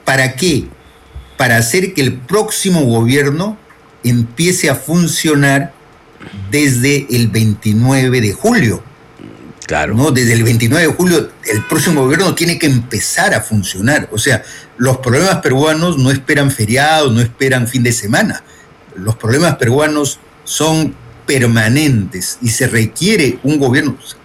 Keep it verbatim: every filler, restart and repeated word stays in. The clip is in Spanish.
¿Para qué? Para hacer que el próximo gobierno empiece a funcionar desde el veintinueve de julio. Claro. ¿No? Desde el veintinueve de julio el próximo gobierno tiene que empezar a funcionar. O sea, los problemas peruanos no esperan feriados, no esperan fin de semana. Los problemas peruanos son permanentes y se requiere un gobierno.